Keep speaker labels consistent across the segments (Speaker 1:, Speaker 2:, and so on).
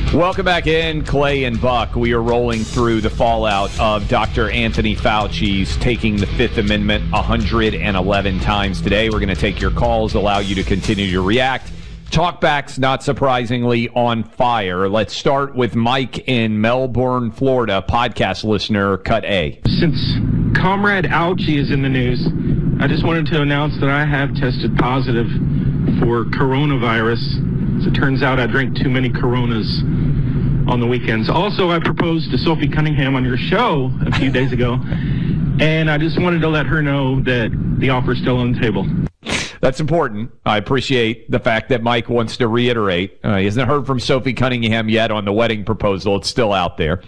Speaker 1: Welcome back in, Clay and Buck. We are rolling through the fallout of Dr. Anthony Fauci's taking the Fifth Amendment 111 times today. We're going to take your calls, allow you to continue to react. Talkback's not surprisingly on fire. Let's start with Mike in Melbourne, Florida, podcast listener, cut A.
Speaker 2: Since Comrade Ouchie is in the news, I just wanted to announce that I have tested positive for coronavirus. As it turns out, I drank too many Coronas on the weekends. Also, I proposed to Sophie Cunningham on your show a few days ago, and I just wanted to let her know that the offer's still on the table.
Speaker 1: That's important. I appreciate the fact that Mike wants to reiterate. He hasn't heard from Sophie Cunningham yet on the wedding proposal. It's still out there.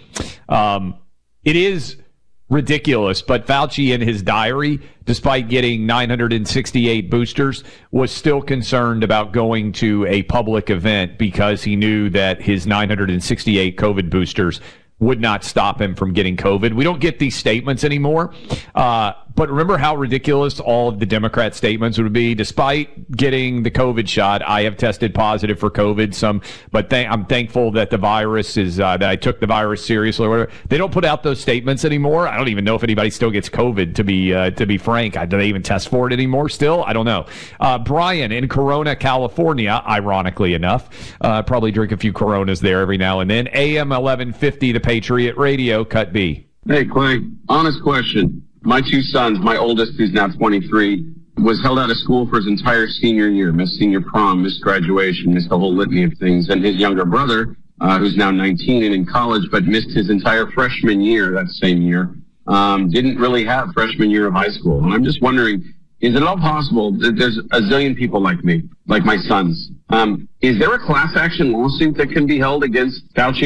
Speaker 1: It is ridiculous, but Fauci in his diary, despite getting 968 boosters, was still concerned about going to a public event because he knew that his 968 COVID boosters would not stop him from getting COVID. We don't get these statements anymore. But remember how ridiculous all of the Democrat statements would be. Despite getting the COVID shot, I have tested positive for COVID. But I'm thankful that the virus is that I took the virus seriously or whatever. They don't put out those statements anymore. I don't even know if anybody still gets COVID. To be frank, do they even test for it anymore? Still, I don't know. Brian in Corona, California. Ironically enough, probably drink a few Coronas there every now and then. AM 1150, the Patriot Radio, cut B.
Speaker 3: Hey Clay, honest question. My two sons, my oldest, who's now 23, was held out of school for his entire senior year, missed senior prom, missed graduation, missed a whole litany of things. And his younger brother, who's now 19 and in college, but missed his entire freshman year that same year, didn't really have freshman year of high school. And I'm just wondering, is it all possible that there's a zillion people like me, like my sons? Is there a class action lawsuit that can be held against Fauci?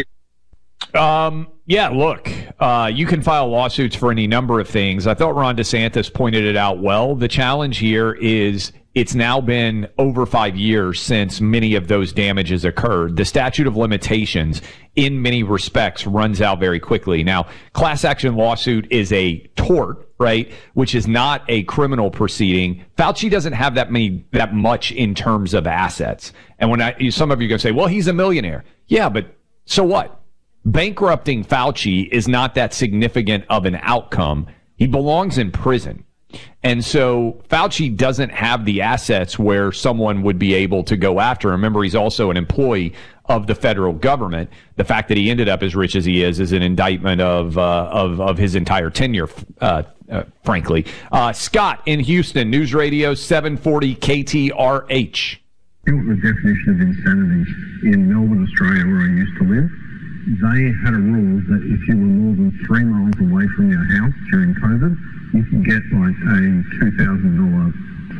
Speaker 1: Yeah, look, you can file lawsuits for any number of things. I thought Ron DeSantis pointed it out well. The challenge here is it's now been over 5 years since many of those damages occurred. The statute of limitations, in many respects, runs out very quickly. Now, class action lawsuit is a tort, right, which is not a criminal proceeding. Fauci doesn't have that much in terms of assets. And some of you are going to say, well, he's a millionaire. Yeah, but so what? Bankrupting Fauci is not that significant of an outcome. He belongs in prison. And so Fauci doesn't have the assets where someone would be able to go after him. Remember, he's also an employee of the federal government. The fact that he ended up as rich as he is an indictment of his entire tenure, frankly. Scott in Houston, News Radio 740 KTRH.
Speaker 4: The definition of insanity in Melbourne, Australia, where I used to live. They had a rule that if you were more than 3 miles away from your house during COVID, you could get like a $2,000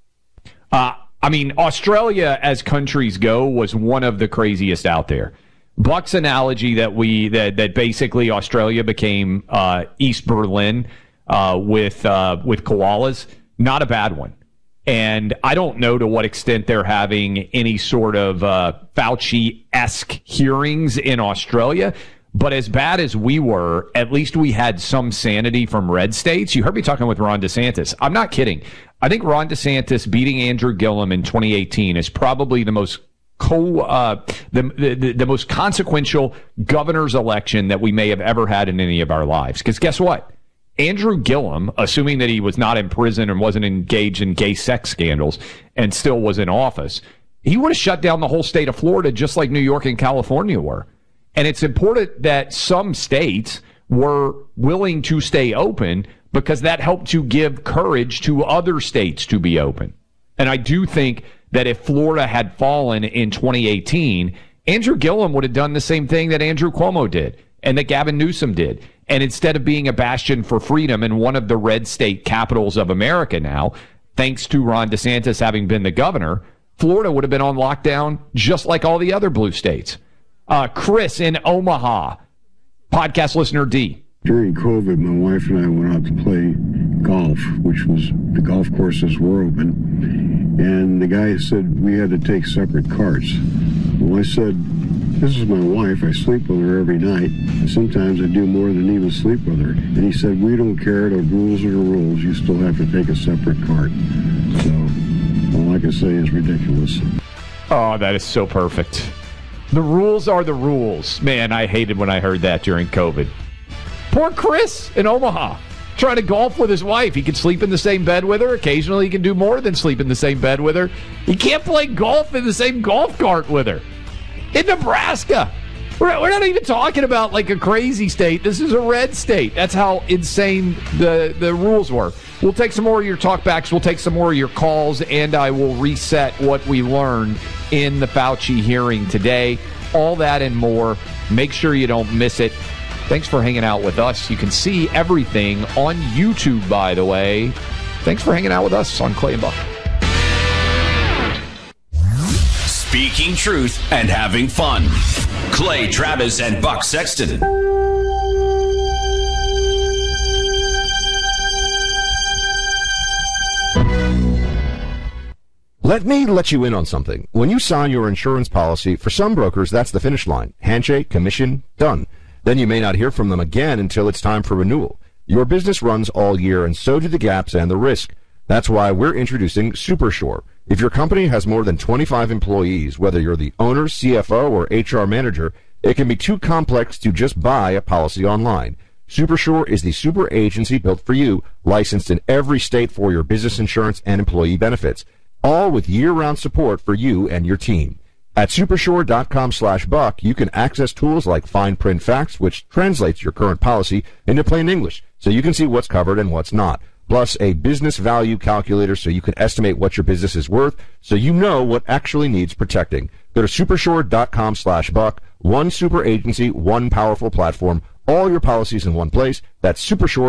Speaker 4: fine.
Speaker 1: Australia, as countries go, was one of the craziest out there. Buck's analogy that basically Australia became East Berlin with koalas, not a bad one. And I don't know to what extent they're having any sort of Fauci-esque hearings in Australia. But as bad as we were, at least we had some sanity from red states. You heard me talking with Ron DeSantis. I'm not kidding. I think Ron DeSantis beating Andrew Gillum in 2018 is probably the most the most consequential governor's election that we may have ever had in any of our lives. Because guess what? Andrew Gillum, assuming that he was not in prison and wasn't engaged in gay sex scandals and still was in office, he would have shut down the whole state of Florida just like New York and California were. And it's important that some states were willing to stay open because that helped to give courage to other states to be open. And I do think that if Florida had fallen in 2018, Andrew Gillum would have done the same thing that Andrew Cuomo did and that Gavin Newsom did. And instead of being a bastion for freedom in one of the red state capitals of America now, thanks to Ron DeSantis having been the governor, Florida would have been on lockdown just like all the other blue states. Chris in Omaha, podcast listener D.
Speaker 5: During COVID, my wife and I went out to play golf, which was, the golf courses were open. And the guy said we had to take separate carts. Well, I said, this is my wife. I sleep with her every night. And sometimes I do more than even sleep with her. And he said, we don't care. The rules are the rules. You still have to take a separate cart. So all I can say is ridiculous.
Speaker 1: Oh, that is so perfect. The rules are the rules. Man, I hated when I heard that during COVID. Poor Chris in Omaha, trying to golf with his wife. He can sleep in the same bed with her. Occasionally he can do more than sleep in the same bed with her. He can't play golf in the same golf cart with her. In Nebraska. We're not even talking about like a crazy state. This is a red state. That's how insane the rules were. We'll take some more of your talkbacks. We'll take some more of your calls, and I will reset what we learned in the Fauci hearing today. All that and more. Make sure you don't miss it. Thanks for hanging out with us. You can see everything on YouTube, by the way. Thanks for hanging out with us on Clay and Buck.
Speaker 6: Speaking truth and having fun. Clay Travis and Buck Sexton.
Speaker 7: Let me let you in on something. When you sign your insurance policy, for some brokers, that's the finish line. Handshake, commission, done. Then you may not hear from them again until it's time for renewal. Your business runs all year, and so do the gaps and the risk. That's why we're introducing SuperSure. If your company has more than 25 employees, whether you're the owner, CFO, or HR manager, it can be too complex to just buy a policy online. SuperSure is the super agency built for you, licensed in every state for your business insurance and employee benefits, all with year-round support for you and your team. At supersure.com/buck, you can access tools like Fine Print Facts, which translates your current policy into plain English, so you can see what's covered and what's not. Plus a business value calculator so you can estimate what your business is worth, so you know what actually needs protecting. Go to supersure.com/buck. One super agency, one powerful platform, all your policies in one place. That's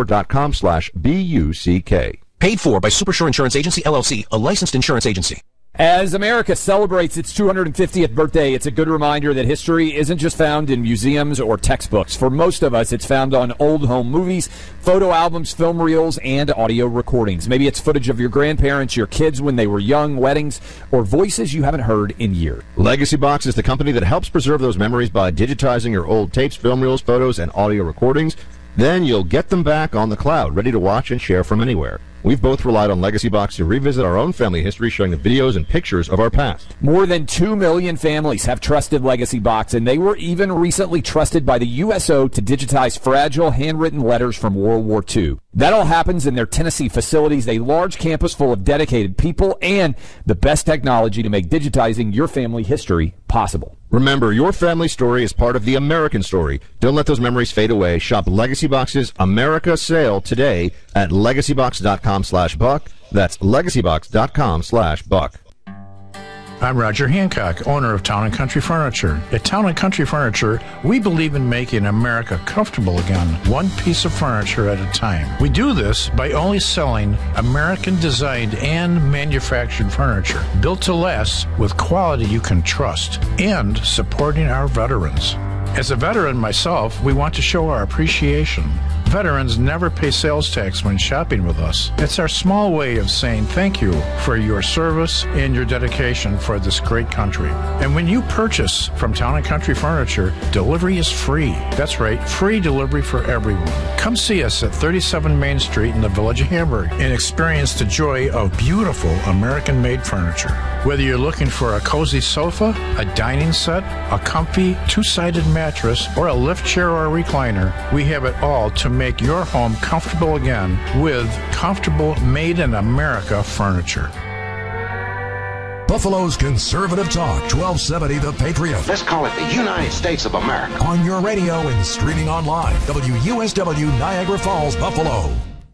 Speaker 7: supersure.com/BUCK.
Speaker 8: Paid for by Supersure Insurance Agency, LLC, a licensed insurance agency.
Speaker 1: As America celebrates its 250th birthday, it's a good reminder that history isn't just found in museums or textbooks. For most of us, it's found on old home movies, photo albums, film reels, and audio recordings. Maybe it's footage of your grandparents, your kids when they were young, weddings, or voices you haven't heard in years.
Speaker 7: Legacy Box is the company that helps preserve those memories by digitizing your old tapes, film reels, photos, and audio recordings. Then you'll get them back on the cloud, ready to watch and share from anywhere. We've both relied on Legacy Box to revisit our own family history, showing the videos and pictures of our past.
Speaker 1: More than 2 million families have trusted Legacy Box, and they were even recently trusted by the USO to digitize fragile handwritten letters from World War II. That all happens in their Tennessee facilities, a large campus full of dedicated people and the best technology to make digitizing your family history possible.
Speaker 7: Remember, your family story is part of the American story. Don't let those memories fade away. Shop Legacy Box's America sale today at legacybox.com/buck. That's legacybox.com/buck.
Speaker 9: I'm Roger Hancock, owner of Town & Country Furniture. At Town & Country Furniture, we believe in making America comfortable again, one piece of furniture at a time. We do this by only selling American-designed and manufactured furniture, built to last with quality you can trust, and supporting our veterans. As a veteran myself, we want to show our appreciation. Veterans never pay sales tax when shopping with us. It's our small way of saying thank you for your service and your dedication for this great country. And when you purchase from Town & Country Furniture, delivery is free. That's right, free delivery for everyone. Come see us at 37 Main Street in the Village of Hamburg and experience the joy of beautiful American-made furniture. Whether you're looking for a cozy sofa, a dining set, a comfy two-sided mattress, or a lift chair or a recliner, we have it all to make your home comfortable again with comfortable made-in-America furniture.
Speaker 10: Buffalo's Conservative Talk, 1270 The Patriot.
Speaker 11: Let's call it the United States of America.
Speaker 10: On your radio and streaming online, WUSW Niagara Falls, Buffalo.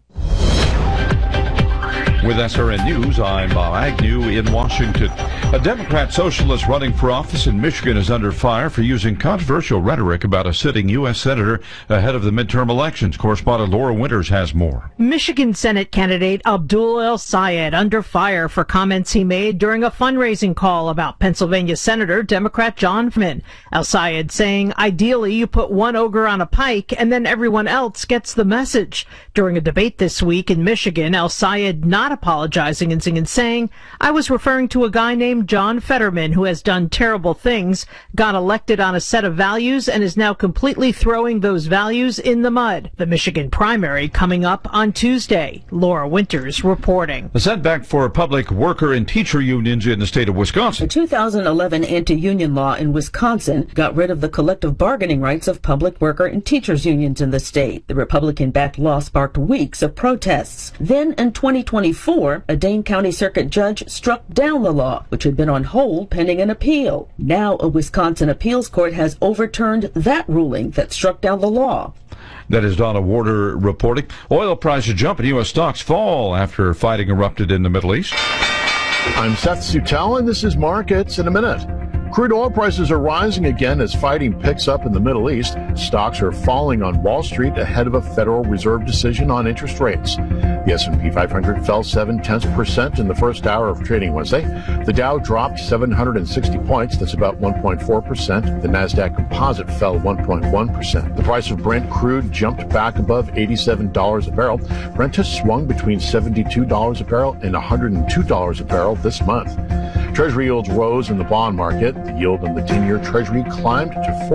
Speaker 12: With SRN News, I'm Bob Agnew in Washington. A Democrat socialist running for office in Michigan is under fire for using controversial rhetoric about a sitting U.S. senator ahead of the midterm elections. Correspondent Laura Winters has more.
Speaker 13: Michigan Senate candidate Abdul El-Sayed under fire for comments he made during a fundraising call about Pennsylvania Senator Democrat John Fetterman. El-Sayed saying, ideally, you put one ogre on a pike and then everyone else gets the message. During a debate this week in Michigan, El-Sayed not apologizing and saying, I was referring to a guy named John Fetterman who has done terrible things, got elected on a set of values, and is now completely throwing those values in the mud. The Michigan primary coming up on Tuesday. Laura Winters reporting.
Speaker 12: A setback for public worker and teacher unions in the state of Wisconsin.
Speaker 14: A 2011 anti-union law in Wisconsin got rid of the collective bargaining rights of public worker and teachers unions in the state. The Republican-backed law sparked weeks of protests. Then in 2024, a Dane County Circuit judge struck down the law, which had been on hold pending an appeal. Now a Wisconsin appeals court has overturned that ruling that struck down the law.
Speaker 12: That is Donna Warder reporting. Oil prices jump and U.S. stocks fall after fighting erupted in the Middle East.
Speaker 15: I'm Seth Sutell, and this is Markets in a Minute. Crude oil prices are rising again as fighting picks up in the Middle East. Stocks are falling on Wall Street ahead of a Federal Reserve decision on interest rates. The S&P 500 fell 0.7% in the first hour of trading Wednesday. The Dow dropped 760 points. That's about 1.4%. The Nasdaq Composite fell 1.1%. The price of Brent crude jumped back above $87 a barrel. Brent has swung between $72 a barrel and $102 a barrel this month. Treasury yields rose in the bond market. The yield on the 10-year Treasury climbed to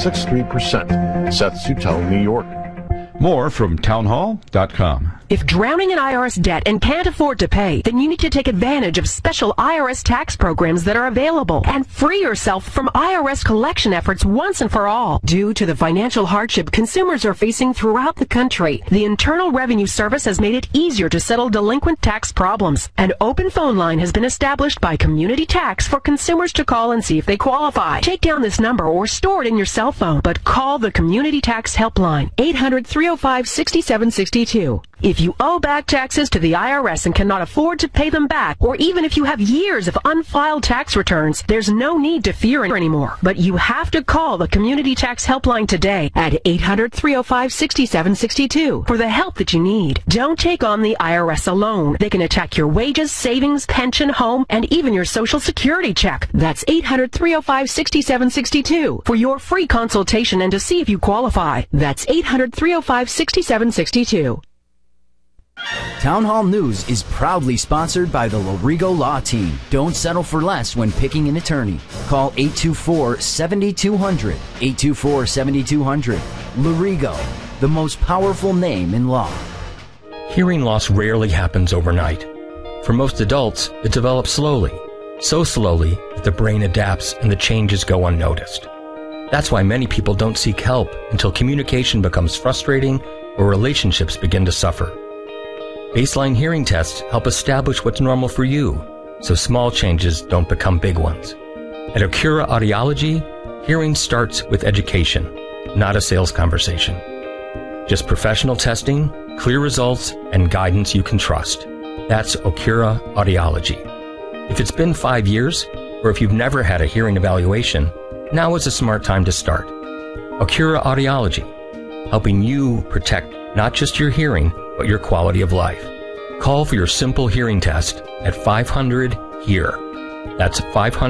Speaker 15: 4.63%. Seth Sutell, New York.
Speaker 12: More from townhall.com.
Speaker 16: If drowning in IRS debt and can't afford to pay, then you need to take advantage of special IRS tax programs that are available and free yourself from IRS collection efforts once and for all. Due to the financial hardship consumers are facing throughout the country, the Internal Revenue Service has made it easier to settle delinquent tax problems. An open phone line has been established by Community Tax for consumers to call and see if they qualify. Take down this number or store it in your cell phone, but call the Community Tax Helpline, 800-305-6762. If you owe back taxes to the IRS and cannot afford to pay them back, or even if you have years of unfiled tax returns, there's no need to fear anymore. But you have to call the Community Tax Helpline today at 800-305-6762 for the help that you need. Don't take on the IRS alone. They can attack your wages, savings, pension, home, and even your Social Security check. That's 800-305-6762 for your free consultation and to see if you qualify. That's 800-305-6762.
Speaker 17: Town Hall News is proudly sponsored by the Lorigo Law Team. Don't settle for less when picking an attorney. Call 824-7200. 824-7200. Lorigo, the most powerful name in law.
Speaker 18: Hearing loss rarely happens overnight. For most adults, it develops slowly. So slowly that the brain adapts and the changes go unnoticed. That's why many people don't seek help until communication becomes frustrating or relationships begin to suffer. Baseline hearing tests help establish what's normal for you, so small changes don't become big ones. At Okura Audiology, hearing starts with education, not a sales conversation. Just professional testing, clear results, and guidance you can trust. That's Okura Audiology. If it's been 5 years, or if you've never had a hearing evaluation, now is a smart time to start. Okura Audiology, helping you protect not just your hearing, but your quality of life. Call for your simple hearing test at 500-HEAR. That's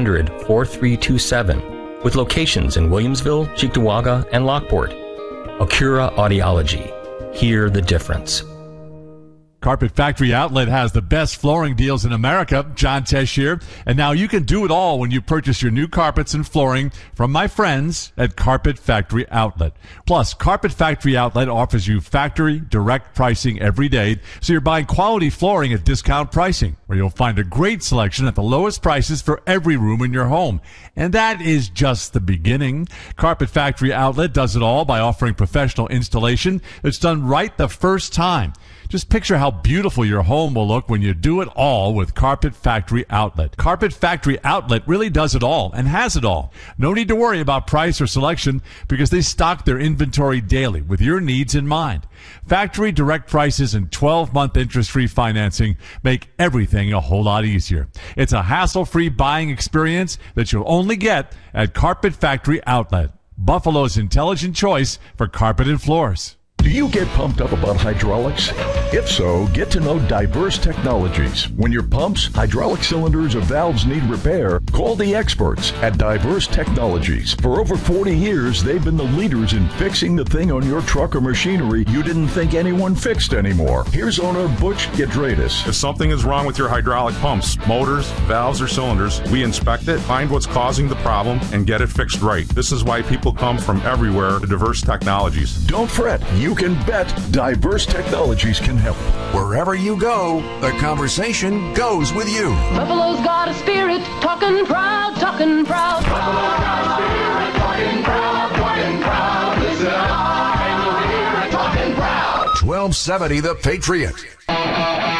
Speaker 18: 500-4327, with locations in Williamsville, Cheektowaga, and Lockport. Okura Audiology. Hear the difference.
Speaker 19: Carpet Factory Outlet has the best flooring deals in America. John Tesh here. And now you can do it all when you purchase your new carpets and flooring from my friends at Carpet Factory Outlet. Plus, Carpet Factory Outlet offers you factory direct pricing every day, so you're buying quality flooring at discount pricing, where you'll find a great selection at the lowest prices for every room in your home. And that is just the beginning. Carpet Factory Outlet does it all by offering professional installation that's done right the first time. Just picture how beautiful your home will look when you do it all with Carpet Factory Outlet. Carpet Factory Outlet really does it all and has it all. No need to worry about price or selection because they stock their inventory daily with your needs in mind. Factory direct prices and 12-month interest-free financing make everything a whole lot easier. It's a hassle-free buying experience that you'll only get at Carpet Factory Outlet, Buffalo's intelligent choice for carpet and floors.
Speaker 20: Do you get pumped up about hydraulics? If so, get to know Diverse Technologies. When your pumps, hydraulic cylinders, or valves need repair, call the experts at Diverse Technologies. For over 40 years, they've been the leaders in fixing the thing on your truck or machinery you didn't think anyone fixed anymore. Here's owner Butch Gedradis.
Speaker 21: If something is wrong with your hydraulic pumps, motors, valves, or cylinders, we inspect it, find what's causing the problem, and get it fixed right. This is why people come from everywhere to Diverse Technologies.
Speaker 20: Don't fret. You can bet Diverse Technologies can help.
Speaker 10: Wherever you go, the conversation goes with you.
Speaker 22: Buffalo's got a spirit, talking proud, talking proud. Buffalo's got a spirit, talking proud, talking proud. Listen up, and you'll hear it, talking proud.
Speaker 10: 1270 The Patriot.